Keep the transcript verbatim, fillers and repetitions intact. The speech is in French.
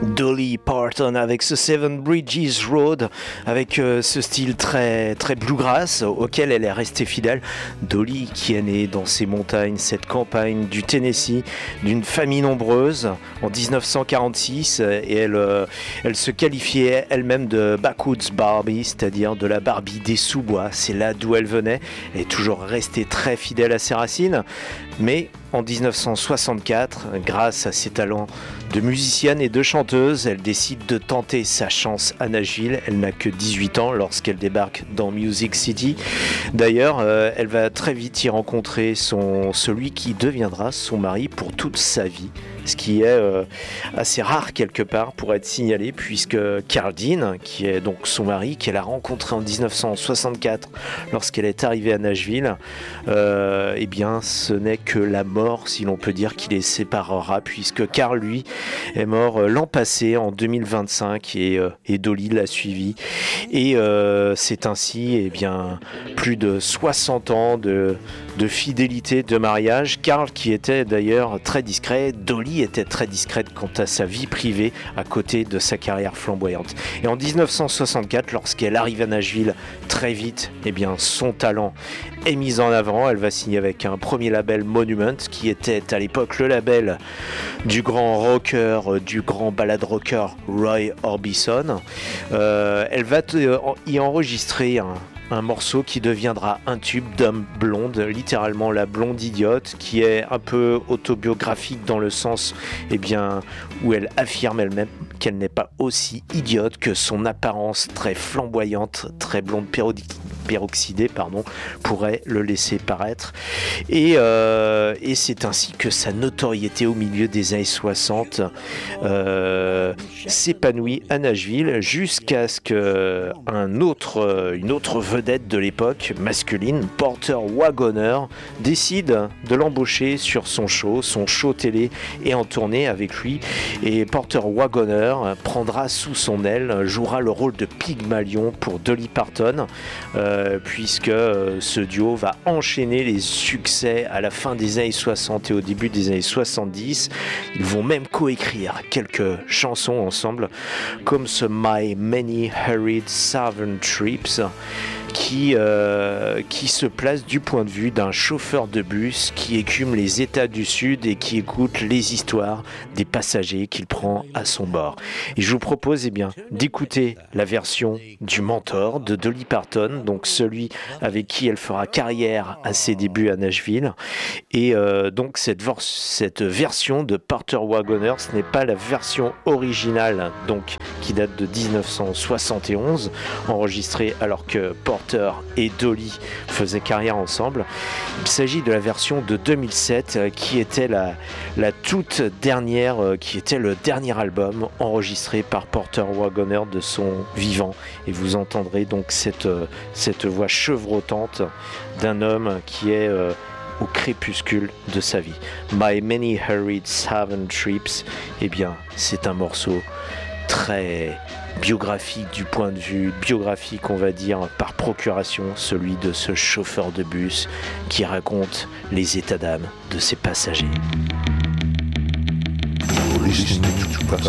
Dolly Parton avec ce Seven Bridges Road, avec euh, ce style très, très bluegrass auquel elle est restée fidèle. Dolly qui est née dans ces montagnes, cette campagne du Tennessee, d'une famille nombreuse en dix-neuf cent quarante-six, et elle, euh, elle se qualifiait elle-même de Backwoods Barbie, c'est-à-dire de la Barbie des sous-bois. C'est là d'où elle venait. Elle est toujours restée très fidèle à ses racines, mais en dix-neuf cent soixante-quatre, grâce à ses talents de musicienne et de chanteuse, elle décide de tenter sa chance à Nashville. Elle n'a que dix-huit ans lorsqu'elle débarque dans Music City. D'ailleurs, euh, elle va très vite y rencontrer son, celui qui deviendra son mari pour toute sa vie, ce qui est euh, assez rare quelque part pour être signalé, puisque Carl Dean, qui est donc son mari, qu'elle a rencontré en dix-neuf cent soixante-quatre lorsqu'elle est arrivée à Nashville, euh, eh bien ce n'est que la mort, si l'on peut dire, qui les séparera, puisque Carl, lui, est mort euh, l'an passé, en deux mille vingt-cinq, et, euh, et Dolly l'a suivi. Et euh, c'est ainsi eh bien, plus de soixante ans de, de fidélité, de mariage. Carl qui était d'ailleurs très discret, Dolly était très discrète quant à sa vie privée à côté de sa carrière flamboyante. Et en dix-neuf cent soixante-quatre, lorsqu'elle arrive à Nashville, très vite, eh bien, son talent est mis en avant. Elle va signer avec un premier label, Monument, qui était à l'époque le label du grand rocker, du grand ballad rocker Roy Orbison. Euh, elle va t- y enregistrer un un morceau qui deviendra un tube, Dumb Blonde, littéralement la blonde idiote, qui est un peu autobiographique dans le sens eh bien, où elle affirme elle-même qu'elle n'est pas aussi idiote que son apparence très flamboyante, très blonde pérodique peroxydé pardon, pourrait le laisser paraître. Et, euh, et c'est ainsi que sa notoriété au milieu des années soixante euh, s'épanouit à Nashville, jusqu'à ce qu'un autre, une autre vedette de l'époque, masculine, Porter Wagoner, décide de l'embaucher sur son show, son show télé, et en tournée avec lui. Et Porter Wagoner prendra sous son aile, jouera le rôle de Pygmalion pour Dolly Parton, euh, puisque euh, ce duo va enchaîner les succès à la fin des années soixante et au début des années soixante-dix. Ils vont même coécrire quelques chansons ensemble, comme ce My Many Hurried Southern Trips, qui, euh, qui se place du point de vue d'un chauffeur de bus qui écume les États du Sud et qui écoute les histoires des passagers qu'il prend à son bord. Et je vous propose eh bien, d'écouter la version du Mentor de Dolly Parton, donc celui avec qui elle fera carrière à ses débuts à Nashville. Et euh, donc cette, vor- cette version de Porter Wagoner, ce n'est pas la version originale, donc qui date de dix-neuf cent soixante et onze, enregistrée alors que Porter et Dolly faisaient carrière ensemble. Il s'agit de la version de deux mille sept euh, qui était la, la toute dernière, euh, qui était le dernier album enregistré par Porter Wagoner de son vivant. Et vous entendrez donc cette, euh, cette voix chevrotante d'un homme qui est euh, au crépuscule de sa vie. My Many Hurried Southern Trips, eh bien, c'est un morceau très biographique du point de vue biographique, on va dire, par procuration, celui de ce chauffeur de bus qui raconte les états d'âme de ses passagers.